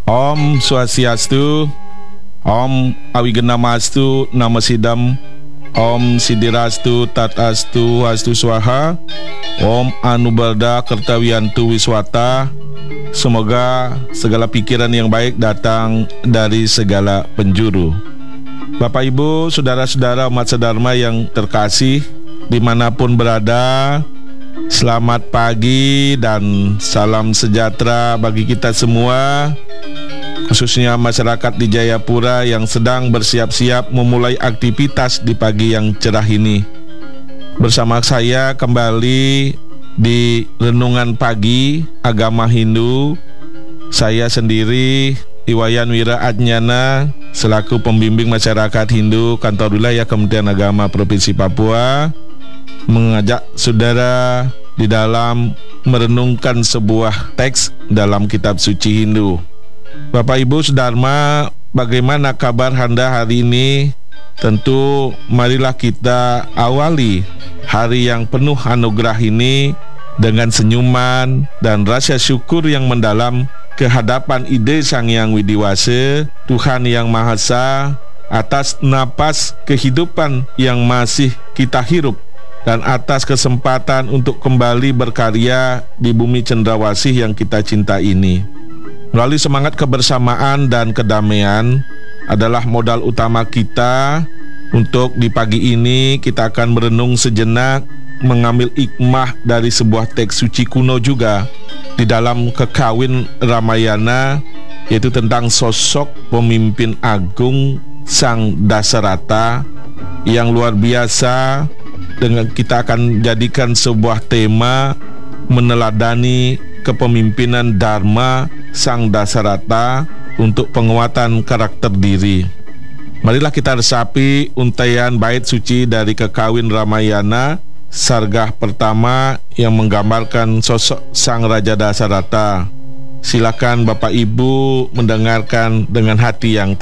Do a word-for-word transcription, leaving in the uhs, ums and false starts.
Om Swastiastu, Om Awigenamastu Namasidam, Om Sidirastu Tatastu Wastu Swaha, Om Anubarda Kertawiantu Wiswata. Semoga segala pikiran yang baik datang dari segala penjuru. Bapak Ibu, saudara-saudara umat sedharma yang terkasih dimanapun berada, selamat pagi dan salam sejahtera bagi kita semua, khususnya masyarakat di Jayapura yang sedang bersiap-siap memulai aktivitas di pagi yang cerah ini. Bersama saya kembali di Renungan Pagi Agama Hindu, saya sendiri Iwayan Wira Adnyana selaku pembimbing masyarakat Hindu Kantor Wilayah Kementerian Agama Provinsi Papua mengajak saudara di dalam merenungkan sebuah teks dalam kitab suci Hindu. Bapak Ibu Sedharma, bagaimana kabar Anda hari ini? Tentu marilah kita awali hari yang penuh anugerah ini dengan senyuman dan rasa syukur yang mendalam kehadapan ide Sang Hyang Widiwasa, Tuhan Yang Maha Esa, atas napas kehidupan yang masih kita hirup dan atas kesempatan untuk kembali berkarya di bumi cendrawasih yang kita cinta ini. Melalui semangat kebersamaan dan kedamaian adalah modal utama kita untuk di pagi ini kita akan merenung sejenak, mengambil hikmah dari sebuah teks suci kuno juga di dalam Kekawin Ramayana, yaitu tentang sosok pemimpin agung Sang Dasarata yang luar biasa. Dengan kita akan jadikan sebuah tema meneladani kepemimpinan Dharma Sang Dasarata untuk penguatan karakter diri. Marilah kita resapi untaian bait suci dari Kekawin Ramayana, sargah pertama yang menggambarkan sosok Sang Raja Dasarata. Silakan Bapak Ibu mendengarkan dengan hati yang